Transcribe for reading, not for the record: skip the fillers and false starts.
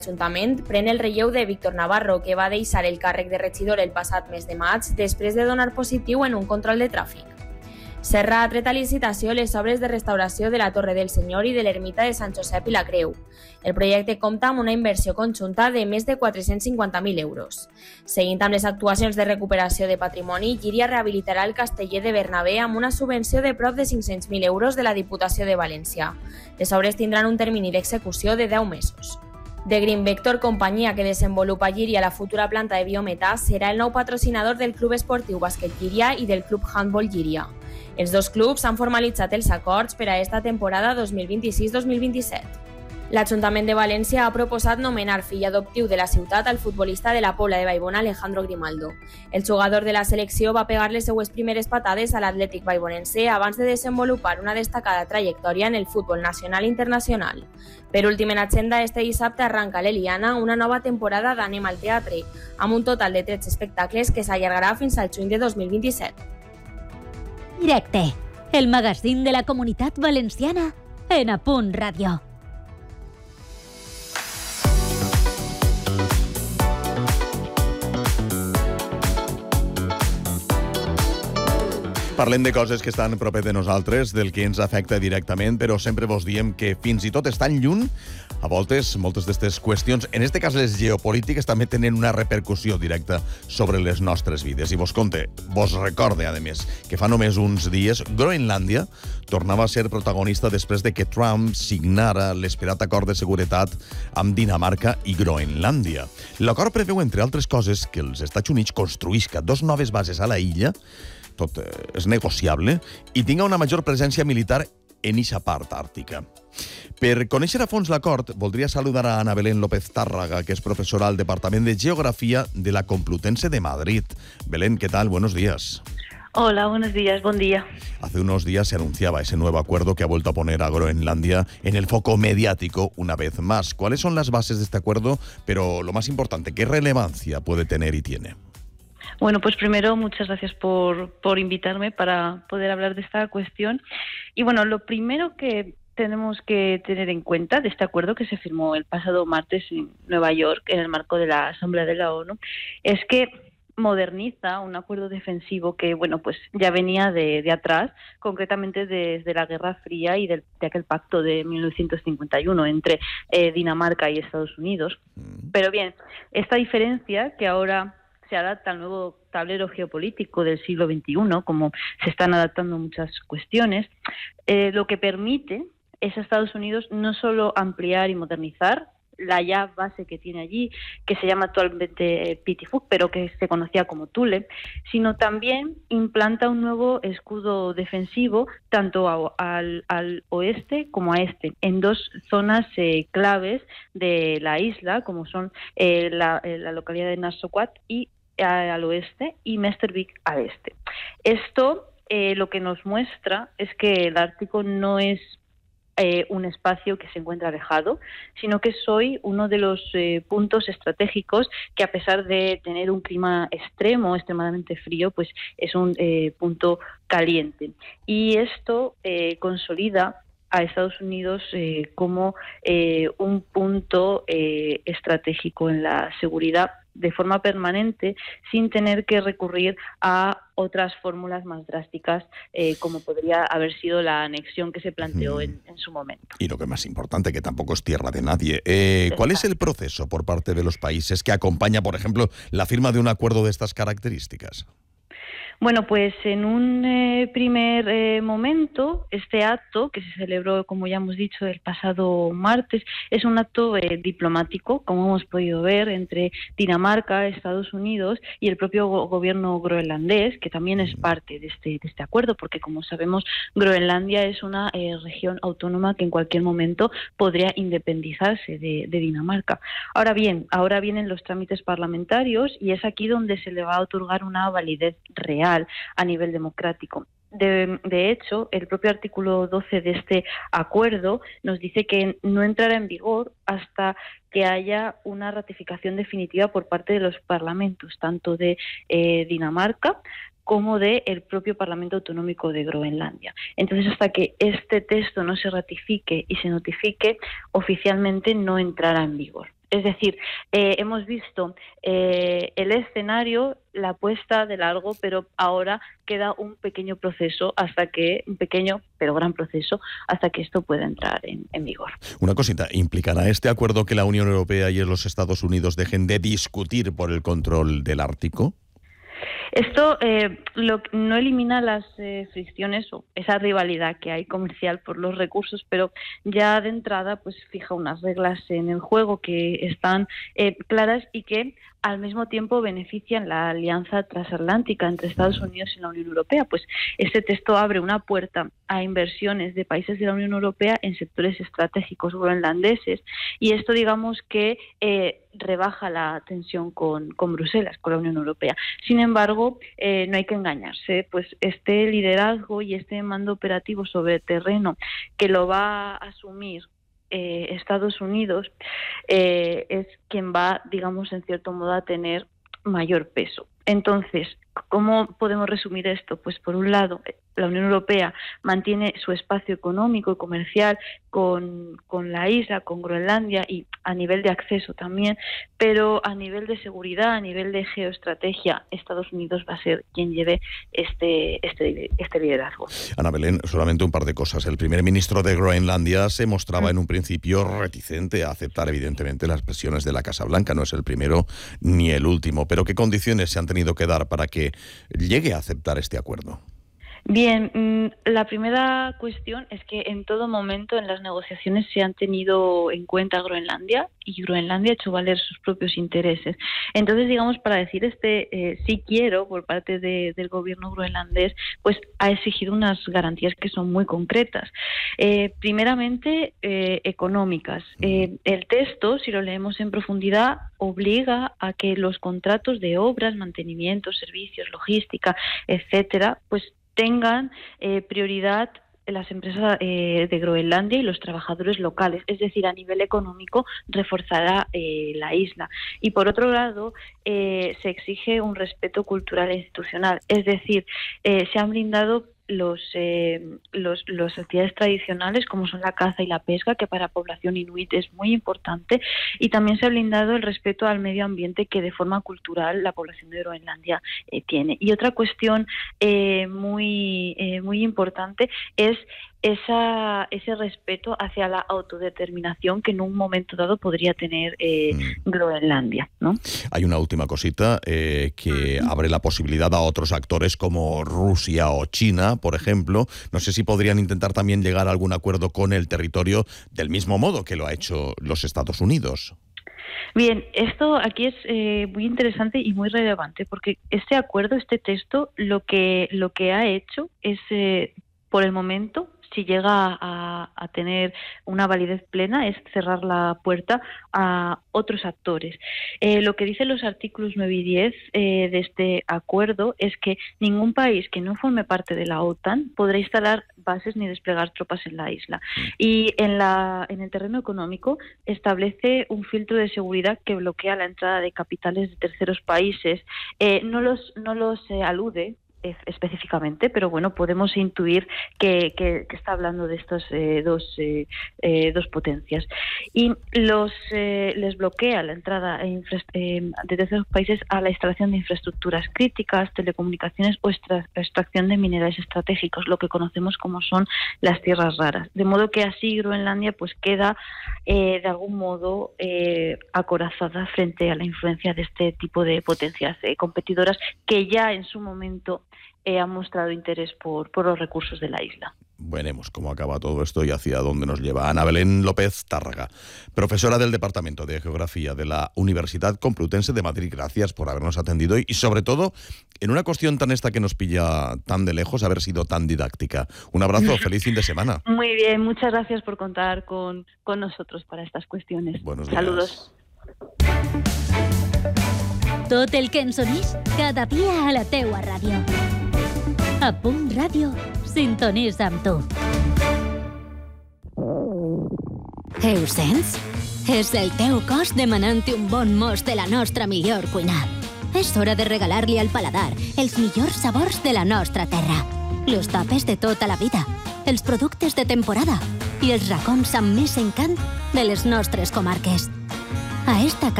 L'Ajuntament pren el relleu de Víctor Navarro, que va deixar el càrrec de regidor el passat mes de maig després de donar positiu en un control de tràfic. Serra ha tret a licitació les obres de restauració de la Torre del Senyor i de l'ermita de Sant Josep i la Creu. El projecte compta amb una inversió conjunta de més de 450.000 euros. Seguint amb les actuacions de recuperació de patrimoni, Llíria rehabilitarà el casteller de Bernabé amb una subvenció de prop de 500.000 euros de la Diputació de València. Les obres tindran un termini d'execució de 10 mesos. The Green Vector, companyia que desenvolupa a Llíria la futura planta de biometà, serà el nou patrocinador del Club Esportiu Bàsquet Llíria i del Club Handbol Llíria. Els dos clubs han formalitzat els acords per a esta temporada 2026-2027. L'Ajuntament de València ha proposat nomenar fill adoptiu de la ciutat al futbolista de la Pobla de Vallbona, Alejandro Grimaldo. El jugador de la selecció va pegar les seues primeres patades a l'Atlètic Vallbonense abans de desenvolupar una destacada trajectòria en el futbol nacional i internacional. Per últim en agenda, este dissabte arranca a l'Eliana una nova temporada d'Anem al Teatre, amb un total de 13 espectacles que s'allargarà fins al juny de 2027. Directe, el magazín de la Comunitat Valenciana en A Punt Ràdio. Parlem de coses que estan propet de nosaltres, del que ens afecta directament, però sempre vos diem que fins i tot estan lluny, a voltes, moltes d'aquestes qüestions, en este cas les geopolítiques, també tenen una repercussió directa sobre les nostres vides. I vos recorde, a més, que fa només uns dies, Groenlàndia tornava a ser protagonista després de que Trump signara l'esperat acord de seguretat amb Dinamarca i Groenlàndia. L'acord preveu, entre altres coses, que els Estats Units construïsca 2 noves bases a la illa, tot és negociable, i tinga una major presència militar en eixa part àrtica. Per conèixer a fons l'acord, voldria saludar a Ana Belén López Tárraga, que és professora al Departament de Geografía de la Complutense de Madrid. Belén, ¿qué tal? Buenos días. Hola, buenos días, buen día. Hace unos días se anunciaba ese nuevo acuerdo que ha vuelto a poner a Groenlandia en el foco mediático una vez más. ¿Cuáles son las bases de este acuerdo? Pero lo más importante, ¿qué relevancia puede tener y tiene? Bueno, pues primero, muchas gracias por invitarme para poder hablar de esta cuestión. Y bueno, lo primero que tenemos que tener en cuenta de este acuerdo que se firmó el pasado martes en Nueva York, en el marco de la Asamblea de la ONU, es que moderniza un acuerdo defensivo que, bueno, pues ya venía de atrás, concretamente desde la Guerra Fría y de aquel pacto de 1951 entre Dinamarca y Estados Unidos. Pero bien, esta diferencia que ahora se adapta al nuevo tablero geopolítico del siglo XXI, como se están adaptando muchas cuestiones, lo que permite es a Estados Unidos no solo ampliar y modernizar la ya base que tiene allí, que se llama actualmente Pituffik, pero que se conocía como Thule, sino también implanta un nuevo escudo defensivo tanto al oeste como a este, en 2 zonas claves de la isla, como son la localidad de Narsarsuaq y al oeste y Mestersvik al este. Esto lo que nos muestra es que el Ártico no es un espacio que se encuentra alejado, sino que es hoy uno de los puntos estratégicos que, a pesar de tener un clima extremo, extremadamente frío, pues es un punto caliente. Y esto consolida a Estados Unidos como un punto estratégico en la seguridad de forma permanente, sin tener que recurrir a otras fórmulas más drásticas, como podría haber sido la anexión que se planteó en su momento. Y lo que es más importante, que tampoco es tierra de nadie. ¿Cuál es el proceso por parte de los países que acompaña, por ejemplo, la firma de un acuerdo de estas características? Bueno, pues en un primer momento, este acto, que se celebró, como ya hemos dicho, el pasado martes, es un acto diplomático, como hemos podido ver, entre Dinamarca, Estados Unidos y el propio gobierno groenlandés, que también es parte de este acuerdo, porque, como sabemos, Groenlandia es una región autónoma que en cualquier momento podría independizarse de Dinamarca. Ahora vienen los trámites parlamentarios y es aquí donde se le va a otorgar una validez real a nivel democrático. De hecho, el propio artículo 12 de este acuerdo nos dice que no entrará en vigor hasta que haya una ratificación definitiva por parte de los parlamentos, tanto de Dinamarca como del propio Parlamento Autonómico de Groenlandia. Entonces, hasta que este texto no se ratifique y se notifique, oficialmente no entrará en vigor. Es decir, hemos visto el escenario, la apuesta de largo, pero ahora queda un pequeño pero gran proceso, hasta que esto pueda entrar en vigor. Una cosita, ¿implicará este acuerdo que la Unión Europea y los Estados Unidos dejen de discutir por el control del Ártico? Esto no elimina las fricciones o esa rivalidad que hay comercial por los recursos, pero ya de entrada pues fija unas reglas en el juego que están claras y que al mismo tiempo benefician la alianza transatlántica entre Estados Unidos y la Unión Europea. Pues este texto abre una puerta a inversiones de países de la Unión Europea en sectores estratégicos groenlandeses, y esto digamos que rebaja la tensión con Bruselas, con la Unión Europea. Sin embargo, no hay que engañarse, pues este liderazgo y este mando operativo sobre el terreno que lo va a asumir Estados Unidos es quien va, digamos, en cierto modo a tener mayor peso. Entonces, ¿cómo podemos resumir esto? Pues por un lado, la Unión Europea mantiene su espacio económico y comercial con la isla, con Groenlandia, y a nivel de acceso también, pero a nivel de seguridad, a nivel de geoestrategia, Estados Unidos va a ser quien lleve este liderazgo. Ana Belén, solamente un par de cosas. El primer ministro de Groenlandia se mostraba en un principio reticente a aceptar, evidentemente, las presiones de la Casa Blanca. No es el primero ni el último. Pero ¿qué condiciones se han tenido que dar para que llegue a aceptar este acuerdo? Bien, la primera cuestión es que en todo momento en las negociaciones se han tenido en cuenta Groenlandia, y Groenlandia ha hecho valer sus propios intereses. Entonces, digamos, para decir sí quiero por parte del gobierno groenlandés, pues ha exigido unas garantías que son muy concretas. Primeramente, económicas. El texto, si lo leemos en profundidad, obliga a que los contratos de obras, mantenimiento, servicios, logística, etcétera, pues tengan prioridad las empresas de Groenlandia y los trabajadores locales, es decir, a nivel económico reforzará la isla. Y por otro lado, se exige un respeto cultural e institucional, es decir, se han blindado las actividades tradicionales como son la caza y la pesca, que para la población inuit es muy importante, y también se ha blindado el respeto al medio ambiente que de forma cultural la población de Groenlandia tiene. Y otra cuestión muy importante es ese respeto hacia la autodeterminación que en un momento dado podría tener Groenlandia, ¿no? Hay una última cosita que abre la posibilidad a otros actores como Rusia o China, por ejemplo. No sé si podrían intentar también llegar a algún acuerdo con el territorio del mismo modo que lo ha hecho los Estados Unidos. Bien, esto aquí es muy interesante y muy relevante, porque este acuerdo, este texto, lo que ha hecho es, por el momento, si llega a tener una validez plena, es cerrar la puerta a otros actores. Lo que dicen los artículos 9 y 10 de este acuerdo es que ningún país que no forme parte de la OTAN podrá instalar bases ni desplegar tropas en la isla. Y en el terreno económico establece un filtro de seguridad que bloquea la entrada de capitales de terceros países. No los alude específicamente, pero bueno, podemos intuir que está hablando de estas dos potencias, y les bloquea la entrada de terceros países a la instalación de infraestructuras críticas, telecomunicaciones o extracción de minerales estratégicos, lo que conocemos como son las tierras raras, de modo que así Groenlandia pues queda de algún modo acorazada frente a la influencia de este tipo de potencias competidoras que ya en su momento han mostrado interés por los recursos de la isla. Veremos cómo acaba todo esto y hacia dónde nos lleva. Ana Belén López Tárraga, profesora del Departamento de Geografía de la Universidad Complutense de Madrid. Gracias por habernos atendido y sobre todo en una cuestión tan esta que nos pilla tan de lejos, haber sido tan didáctica. Un abrazo, feliz fin de semana. Muy bien, muchas gracias por contar con nosotros para estas cuestiones. Buenos días. Saludos. Tot el que ens unís cada dia a la teua ràdio. A Punt Ràdio, sintonitza amb tu. Ho sents? És el teu cos demanant-te un bon mos de la nostra millor cuina. És hora de regalar-li al paladar els millors sabors de la nostra terra. Les tapes de tota la vida, els productes de temporada i els racons amb més encant de les nostres comarques. a esta